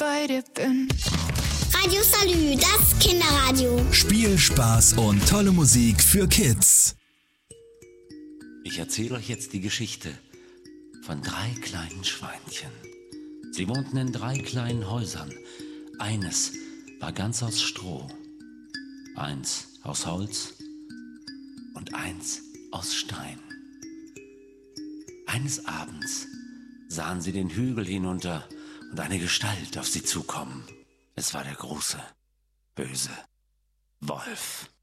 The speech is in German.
bei dir bin. Radio Salü, das Kinderradio. Spiel, Spaß und tolle Musik für Kids. Ich erzähle euch jetzt die Geschichte von 3 kleinen Schweinchen. Sie wohnten in 3 kleinen Häusern. Eines war ganz aus Stroh, eins aus Holz und eins aus Stein. Eines Abends sahen sie den Hügel hinunter und eine Gestalt auf sie zukommen. Es war der große, böse Wolf.